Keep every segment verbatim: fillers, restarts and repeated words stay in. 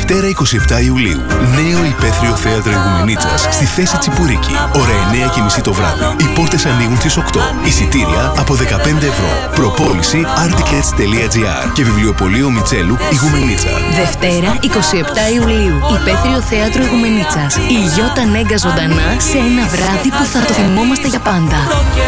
Δευτέρα εικοστή εβδόμη Ιουλίου. Νέο υπαίθριο θέατρο Ιγουμενίτσας στη θέση Τσιπουρίκη. Ώρα εννιά και μισή το βράδυ. Οι πόρτες ανοίγουν στις οκτώ. Εισιτήρια από δεκαπέντε ευρώ. Προπόληση artickets τελεία gr και βιβλιοπωλείο Μιτσέλου Ιγουμενίτσα. Δευτέρα εικοστή εβδόμη Ιουλίου. Υπαίθριο θέατρο Ιγουμενίτσας. Η Γιώτα Νέγκα ζωντανά σε ένα βράδυ που θα το θυμόμαστε για πάντα.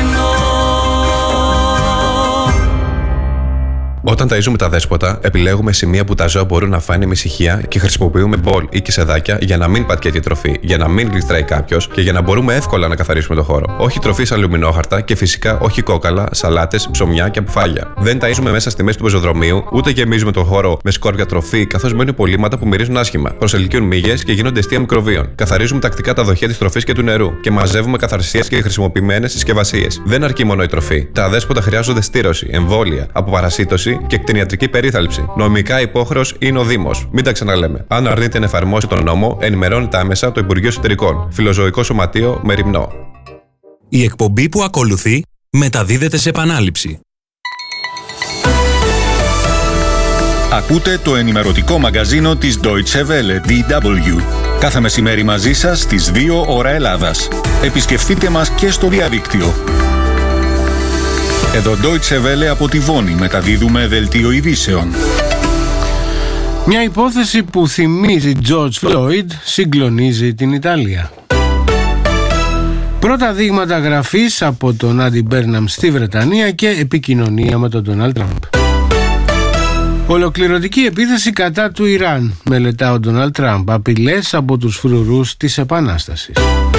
Όταν ταΐζουμε τα δέσποτα, επιλέγουμε σημεία που τα ζώα μπορούν να φάνε με ησυχία και χρησιμοποιούμε μπολ ή κισεδάκια για να μην πατιέται η τροφή, για να μην γλιστράει κάποιος και για να μπορούμε εύκολα να καθαρίσουμε το χώρο. Όχι τροφή σε αλουμινόχαρτα και φυσικά όχι κόκαλα, σαλάτες, ψωμιά και αποφάγια. Δεν ταΐζουμε μέσα στη μέση του πεζοδρομίου, ούτε γεμίζουμε το χώρο με σκόρπια τροφή, καθώς μένουν υπολείμματα που μυρίζουν άσχημα, προσελκύουν μύγες και γίνονται αιστεία μικροβίων. Καθαρίζουμε τακτικά τα δοχεία της τροφής και του νερού και μαζεύουμε καθαρσίες και χρησιμοποιημένες συσκευασίες. Δεν αρκεί μόνο η τροφή. Τα αδέσποτα χρειάζονται στήρωση, εμβόλια, αποπαρασίτωση και κτηνιατρική περίθαλψη. Νομικά υπόχρεος είναι ο Δήμος. Μην τα ξαναλέμε. Αν αρνείται να εφαρμόσει τον νόμο, ενημερώνεται άμεσα το Υπουργείο Εσωτερικών. Φιλοζωικό Σωματείο Μεριμνό. Η εκπομπή που ακολουθεί μεταδίδεται σε επανάληψη. Ακούτε το ενημερωτικό μαγκαζίνο της Deutsche Welle ντι ντάμπλιου. Κάθε μεσημέρι μαζί σας στις δύο ώρα Ελλάδας. Επισκεφτείτε μας και στο διαδίκτυο. Εδώ Deutsche Welle από τη Βόνη μεταδίδουμε δελτίο ειδήσεων. Μια υπόθεση που θυμίζει George Floyd συγκλονίζει την Ιταλία. Πρώτα δείγματα γραφής από τον Άντι Μπέρναμ στη Βρετανία και επικοινωνία με τον Ντόναλντ Τραμπ. Ολοκληρωτική επίθεση κατά του Ιράν, μελετά ο Ντόναλντ Τραμπ, απειλές από τους φρουρούς της Επανάστασης.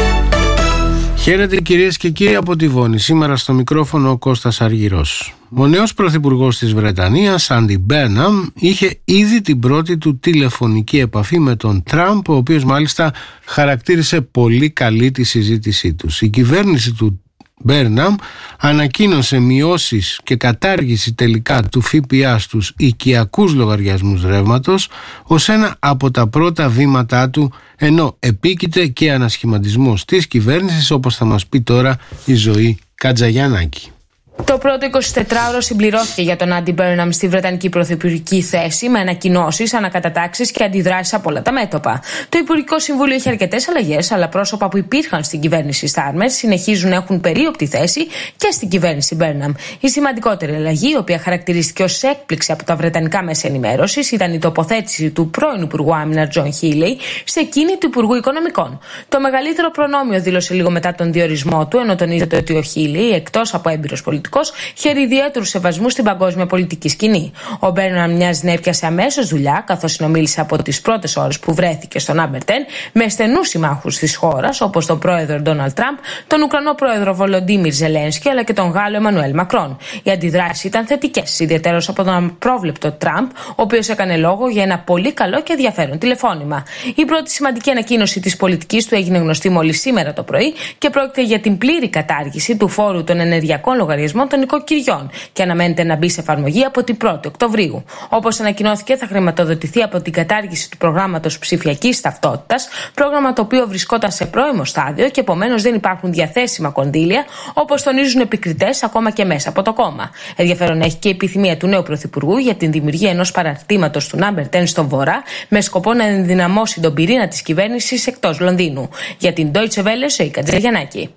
Χαίρετε κυρίες και κύριοι από τη Βόνη. Σήμερα στο μικρόφωνο ο Κώστας Αργυρός. Ο νέος πρωθυπουργός της Βρετανίας, Άντι Μπέρναμ, είχε ήδη την πρώτη του τηλεφωνική επαφή με τον Τραμπ, ο οποίος μάλιστα χαρακτήρισε πολύ καλή τη συζήτησή τους. Η κυβέρνηση του Μπέρναμ ανακοίνωσε μειώσεις και κατάργηση τελικά του ΦΠΑ στους οικιακούς λογαριασμούς ρεύματος ως ένα από τα πρώτα βήματά του, ενώ επίκειται και ανασχηματισμός της κυβέρνησης, όπως θα μας πει τώρα η Ζωή Κατζαγιαννάκη. Το πρώτο εικοσιτετράωρο συμπληρώθηκε για τον Άντι Μπέρναμ στη βρετανική πρωθυπουργική θέση με ανακοινώσεις, ανακατατάξεις και αντιδράσεις από όλα τα μέτωπα. Το Υπουργικό Συμβούλιο είχε αρκετές αλλαγές, αλλά πρόσωπα που υπήρχαν στην κυβέρνηση Στάρμερ συνεχίζουν να έχουν περίοπτη θέση και στην κυβέρνηση Μπέρναμ. Η σημαντικότερη αλλαγή, η οποία χαρακτηρίστηκε ως έκπληξη από τα βρετανικά μέσα ενημέρωσης, ήταν η τοποθέτηση του πρώην Υπουργού Άμυνας Τζον Χίλεϊ σε εκείνη του Υπουργού Οικονομικών. Το μεγαλύτερο προνόμιο δήλωσε λίγο μετά τον διορισμό του, ενώ τονίζεται ότι ο Χίλεϊ, εκτός από έμπειρος πολιτικός, χαίρει ιδιαίτερου σεβασμού στην παγκόσμια πολιτική σκηνή. Ο Μπέρναμ μοιάζει να έπιασε αμέσως δουλειά, καθώς συνομίλησε από τις πρώτες ώρες που βρέθηκε στον Άμπερτεν με στενούς συμμάχους της χώρας, όπως τον πρόεδρο Ντόναλντ Τραμπ, τον Ουκρανό πρόεδρο Βολοντίμιρ Ζελένσκι, αλλά και τον Γάλλο Εμμανουέλ Μακρόν. Οι αντιδράσεις ήταν θετικές, ιδιαίτερως από τον απρόβλεπτο Τραμπ, ο οποίος έκανε λόγο για ένα πολύ καλό και ενδιαφέρον τηλεφώνημα. Η πρώτη σημαντική ανακοίνωση της πολιτικής του έγινε γνωστή μόλις σήμερα το πρωί και πρόκειται για την πλήρη κατάργηση του φόρου των ενεργειακών λογαριασμών των οικοκυριών και αναμένεται να μπει σε εφαρμογή από την πρώτη Οκτωβρίου. Όπως ανακοινώθηκε, θα χρηματοδοτηθεί από την κατάργηση του προγράμματος ψηφιακής ταυτότητας, πρόγραμμα το οποίο βρισκόταν σε πρώιμο στάδιο και επομένως δεν υπάρχουν διαθέσιμα κονδύλια, όπως τονίζουν επικριτές ακόμα και μέσα από το κόμμα. Ενδιαφέρον έχει και η επιθυμία του νέου πρωθυπουργού για την δημιουργία ενός παραρτήματος του Νάμπερ δέκα στον Βορρά, με σκοπό να ενδυναμώσει τον πυρήνα της κυβέρνησης εκτός Λονδίνου. Για την Deutsche Welle, Ζωή Κατζαγιαννάκη.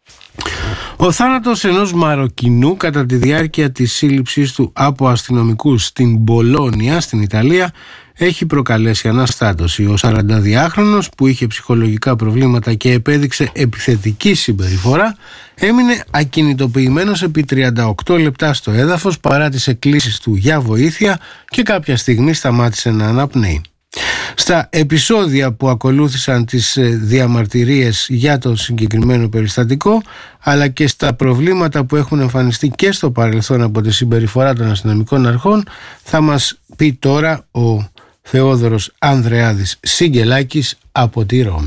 Ο θάνατος ενός Μαροκινού κατά τη διάρκεια της σύλληψής του από αστυνομικούς στην Μπολόνια, στην Ιταλία, έχει προκαλέσει αναστάτωση. Ο σαρανταδυάχρονος, που είχε ψυχολογικά προβλήματα και επέδειξε επιθετική συμπεριφορά, έμεινε ακινητοποιημένος επί τριάντα οκτώ λεπτά στο έδαφος παρά τις εκκλήσεις του για βοήθεια και κάποια στιγμή σταμάτησε να αναπνέει. Στα επεισόδια που ακολούθησαν τις διαμαρτυρίες για το συγκεκριμένο περιστατικό, αλλά και στα προβλήματα που έχουν εμφανιστεί και στο παρελθόν από τη συμπεριφορά των αστυνομικών αρχών, θα μας πει τώρα ο Θεόδωρος Ανδρεάδης Σιγκελάκης από τη Ρώμη.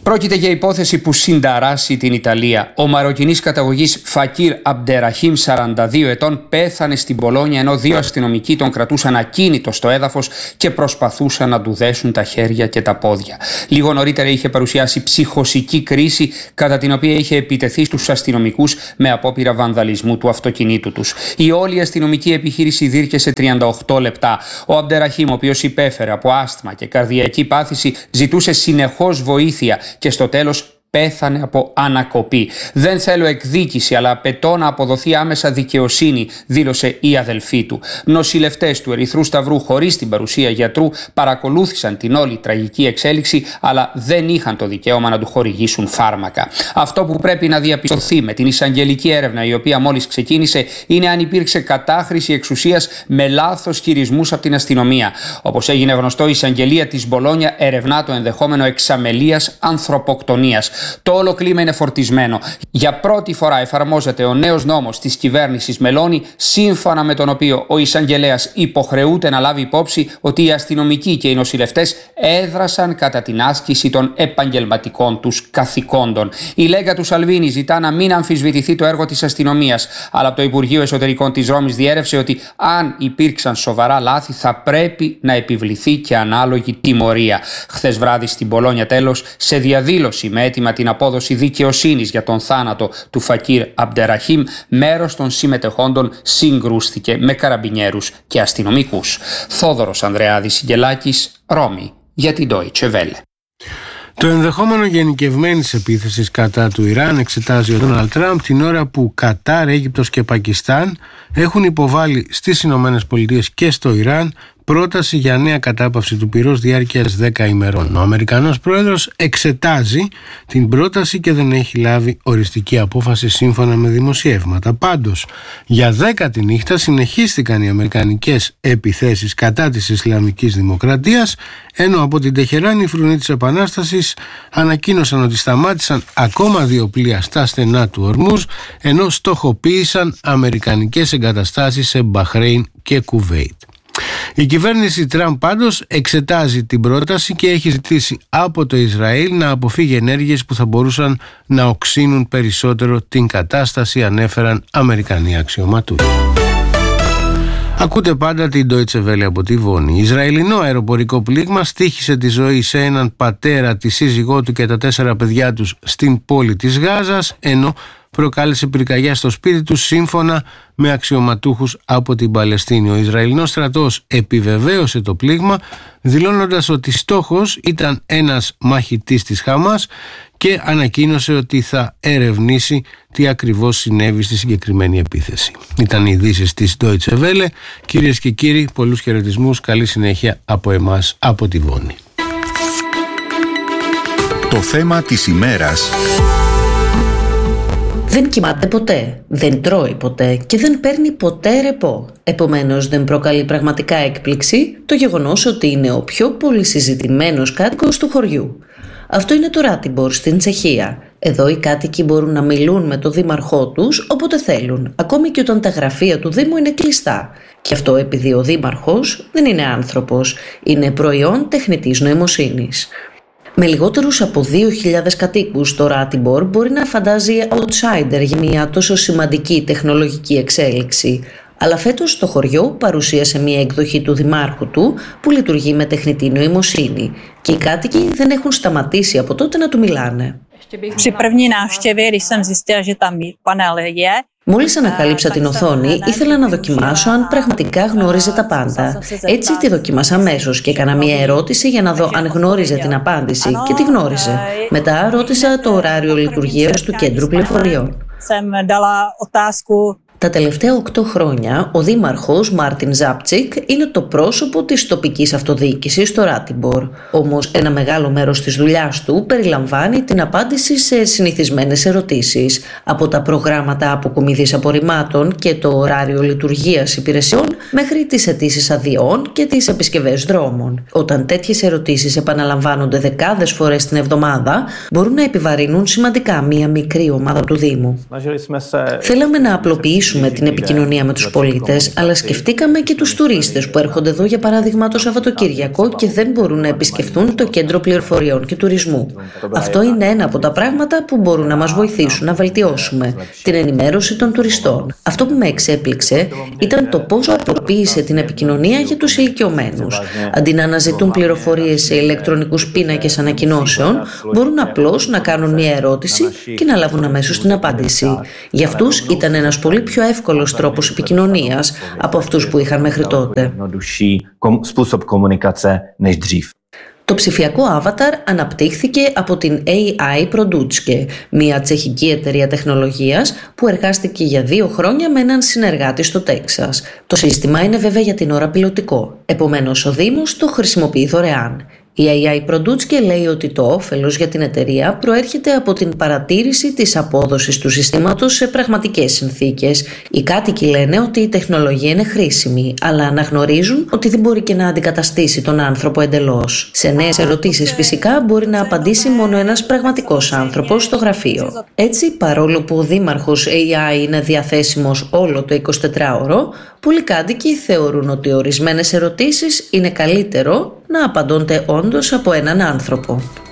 Πρόκειται για υπόθεση που συνταράσσει την Ιταλία. Ο Μαροκινής καταγωγής Φακίρ Αμπντεραχίμ, σαράντα δύο ετών, πέθανε στην Πολόνια ενώ δύο αστυνομικοί τον κρατούσαν ακίνητο στο έδαφος και προσπαθούσαν να του δέσουν τα χέρια και τα πόδια. Λίγο νωρίτερα είχε παρουσιάσει ψυχοσική κρίση, κατά την οποία είχε επιτεθεί στους αστυνομικούς με απόπειρα βανδαλισμού του αυτοκινήτου τους. Η όλη αστυνομική επιχείρηση διήρκεσε τριάντα οκτώ λεπτά. Ο Αμπντεραχίμ, ο οποίος υπέφερε από άσθμα και καρδιακή πάθηση, ζητούσε συνεχώς βοήθεια και στο τέλος πέθανε από ανακοπή. «Δεν θέλω εκδίκηση, αλλά απαιτώ να αποδοθεί άμεσα δικαιοσύνη», δήλωσε η αδελφή του. Νοσηλευτές του Ερυθρού Σταυρού, χωρίς την παρουσία γιατρού, παρακολούθησαν την όλη τραγική εξέλιξη, αλλά δεν είχαν το δικαίωμα να του χορηγήσουν φάρμακα. Αυτό που πρέπει να διαπιστωθεί με την εισαγγελική έρευνα, η οποία μόλις ξεκίνησε, είναι αν υπήρξε κατάχρηση εξουσίας με λάθος χειρισμούς από την αστυνομία. Όπως έγινε γνωστό, η εισαγγελία της Μπολόνια ερευνά το ενδεχόμενο εξαμελίας ανθρωποκτονίας. Το όλο κλίμα είναι φορτισμένο. Για πρώτη φορά εφαρμόζεται ο νέος νόμος της κυβέρνησης Μελώνη, σύμφωνα με τον οποίο ο εισαγγελέας υποχρεούται να λάβει υπόψη ότι οι αστυνομικοί και οι νοσηλευτές έδρασαν κατά την άσκηση των επαγγελματικών τους καθηκόντων. Η Λέγκα του Σαλβίνη ζητά να μην αμφισβητηθεί το έργο της αστυνομίας, αλλά από το Υπουργείο Εσωτερικών της Ρώμης διέρευσε ότι αν υπήρξαν σοβαρά λάθη θα πρέπει να επιβληθεί και ανάλογη τιμωρία. Χθες βράδυ στην Πολόνια, τέλος, σε διαδήλωση με έτοιμα την απόδοση δικαιοσύνης για τον θάνατο του Φακίρ Αμπντεραχίμ, μέρος των συμμετεχόντων συγκρούστηκε με καραμπινιέρους και αστυνομικούς. Θόδωρος Ανδρεάδης Σιγγελάκης, Ρώμη, για την Deutsche Welle. Το ενδεχόμενο γενικευμένης επίθεσης κατά του Ιράν εξετάζει ο Ντόναλντ Τραμπ την ώρα που Κατάρ, Αίγυπτος και Πακιστάν έχουν υποβάλει στις Ηνωμένες Πολιτείες και στο Ιράν πρόταση για νέα κατάπαυση του πυρός διάρκειας δέκα ημερών. Ο Αμερικανός πρόεδρος εξετάζει την πρόταση και δεν έχει λάβει οριστική απόφαση σύμφωνα με δημοσιεύματα. Πάντως, για δέκατη νύχτα συνεχίστηκαν οι αμερικανικές επιθέσεις κατά της Ισλαμικής Δημοκρατίας, ενώ από την Τεχεράνη οι φρουροί της Επανάστασης ανακοίνωσαν ότι σταμάτησαν ακόμα δύο πλοία στα στενά του Ορμούζ, ενώ στοχοποίησαν αμερικανικές εγκαταστάσεις σε Μπαχρέιν και Κουβέιτ. Η κυβέρνηση Τραμπ πάντως εξετάζει την πρόταση και έχει ζητήσει από το Ισραήλ να αποφύγει ενέργειες που θα μπορούσαν να οξύνουν περισσότερο την κατάσταση, ανέφεραν Αμερικανοί αξιωματούχοι. Ακούτε πάντα την Deutsche Welle από τη Βόνη. Ισραηλινό αεροπορικό πλήγμα στοίχισε τη ζωή σε έναν πατέρα, τη σύζυγό του και τα τέσσερα παιδιά τους στην πόλη της Γάζας, ενώ προκάλεσε πυρκαγιά στο σπίτι του, σύμφωνα με αξιωματούχους από την Παλαιστίνη. Ο Ισραηλινός στρατός επιβεβαίωσε το πλήγμα, δηλώνοντας ότι στόχος ήταν ένας μαχητής της Χαμάς και ανακοίνωσε ότι θα ερευνήσει τι ακριβώς συνέβη στη συγκεκριμένη επίθεση. Ήταν οι ειδήσεις της Deutsche Welle. Κυρίες και κύριοι, πολλούς χαιρετισμούς, καλή συνέχεια από εμάς από τη Βόνη. Το θέμα της ημέρας. Δεν κοιμάται ποτέ, δεν τρώει ποτέ και δεν παίρνει ποτέ ρεπό. Επομένως δεν προκαλεί πραγματικά έκπληξη το γεγονός ότι είναι ο πιο πολυσυζητημένος κάτοικος του χωριού. Αυτό είναι το Ράτιμπορ στην Τσεχία. Εδώ οι κάτοικοι μπορούν να μιλούν με το δήμαρχό τους όποτε θέλουν, ακόμη και όταν τα γραφεία του Δήμου είναι κλειστά. Και αυτό επειδή ο δήμαρχος δεν είναι άνθρωπος, είναι προϊόν τεχνητής νοημοσύνης. Με λιγότερους από δύο χιλιάδες κατοίκους, το Ράτιμπορ μπορεί να φαντάζει outsider για μια τόσο σημαντική τεχνολογική εξέλιξη. Αλλά φέτος το χωριό παρουσίασε μια εκδοχή του δημάρχου του που λειτουργεί με τεχνητή νοημοσύνη και οι κάτοικοι δεν έχουν σταματήσει από τότε να του μιλάνε. Μόλις ανακάλυψα την οθόνη, ήθελα να δοκιμάσω αν πραγματικά γνώριζε τα πάντα. Έτσι τη δοκίμασα αμέσως και έκανα μία ερώτηση για να δω αν γνώριζε την απάντηση και τη γνώριζε. Μετά ρώτησα το ωράριο λειτουργίας του κέντρου πληροφοριών. Τα τελευταία οκτώ χρόνια, ο δήμαρχος Μάρτιν Ζάπτσικ είναι το πρόσωπο της τοπικής αυτοδιοίκησης στο Ράτιμπορ. Όμως ένα μεγάλο μέρος της δουλειάς του περιλαμβάνει την απάντηση σε συνηθισμένες ερωτήσεις, από τα προγράμματα αποκομιδής απορριμμάτων και το ωράριο λειτουργίας υπηρεσιών μέχρι τις αιτήσεις αδειών και τις επισκευές δρόμων. Όταν τέτοιες ερωτήσεις επαναλαμβάνονται δεκάδες φορές την εβδομάδα, μπορούν να επιβαρύνουν σημαντικά μία μικρή ομάδα του Δήμου. Θέλαμε να απλοποιήσουμε ενισχύσουμε την επικοινωνία με τους πολίτες, αλλά σκεφτήκαμε και τους τουρίστες που έρχονται εδώ για παράδειγμα το Σαββατοκύριακο και δεν μπορούν να επισκεφθούν το Κέντρο Πληροφοριών και Τουρισμού. Αυτό είναι ένα από τα πράγματα που μπορούν να μας βοηθήσουν να βελτιώσουμε την ενημέρωση των τουριστών. Αυτό που με εξέπληξε ήταν το πόσο απλοποίησε την επικοινωνία για τους ηλικιωμένους. Αντί να αναζητούν πληροφορίες σε ηλεκτρονικούς πίνακες ανακοινώσεων, μπορούν απλώς να κάνουν μια ερώτηση και να λάβουν αμέσως την απάντηση. Για αυτούς ήταν ένας πολύ πιο εύκολος τρόπος επικοινωνίας από αυτούς που είχαν μέχρι τότε. Το ψηφιακό avatar αναπτύχθηκε από την έι άι Produczke, μια τσεχική εταιρεία τεχνολογίας που εργάστηκε για δύο χρόνια με έναν συνεργάτη στο Τέξας. Το σύστημα είναι βέβαια για την ώρα πιλωτικό, επομένως ο Δήμος το χρησιμοποιεί δωρεάν. Η έι άι Produczke λέει ότι το όφελος για την εταιρεία προέρχεται από την παρατήρηση της απόδοσης του συστήματος σε πραγματικές συνθήκες. Οι κάτοικοι λένε ότι η τεχνολογία είναι χρήσιμη, αλλά αναγνωρίζουν ότι δεν μπορεί και να αντικαταστήσει τον άνθρωπο εντελώς. Σε νέες ερωτήσεις φυσικά μπορεί να απαντήσει μόνο ένας πραγματικός άνθρωπος στο γραφείο. Έτσι, παρόλο που ο δήμαρχος έι άι είναι διαθέσιμος όλο το εικοσιτετράωρο, πολλοί κάτοικοι θεωρούν ότι ορισμένες ερωτήσεις είναι καλύτερο να απαντώνται όντως από έναν άνθρωπο.